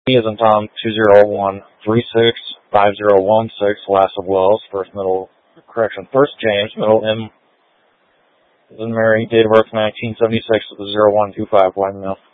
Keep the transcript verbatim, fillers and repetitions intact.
is in Tom two zero one three six five zero one six, last of Wells, first middle, correction, first James, middle M is in Mary, date of birth nineteen seventy-six, zero one two five, wide mail.